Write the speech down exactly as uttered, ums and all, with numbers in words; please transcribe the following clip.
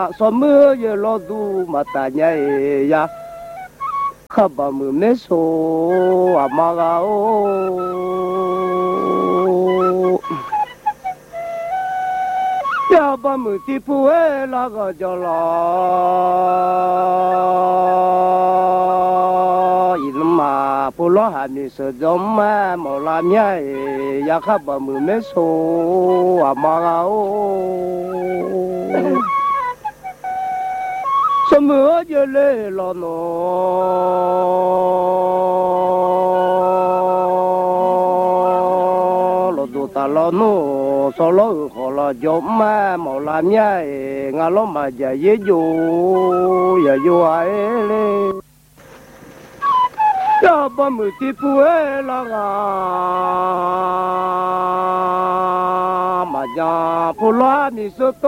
so mưa giờ lo du mà ta nhảy ya khắp bà mưa mê số à mà gạo ya bà mưa ti phu e la ga cho lo in mà phu lo hà mi sợ giống mà mò làm nhảy ya khắp bà mưa mê số à mà gạo sớm mưa giờ lê lo nó lo đồ ta lo nó sau lo họ lo giống mà màu làm nhá ngà lo mà giờ dễ dù giờ dù ai lê cho ba mươi tỷ phú ấy là ngà mà giờ phú lo mi số